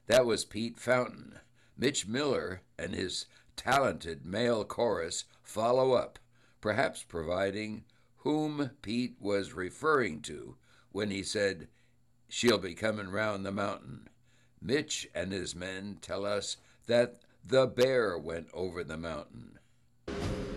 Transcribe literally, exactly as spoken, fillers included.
That was Pete Fountain. Mitch Miller and his talented male chorus follow up, perhaps providing whom Pete was referring to when he said, "She'll be coming round the mountain." Mitch and his men tell us that the bear went over the mountain.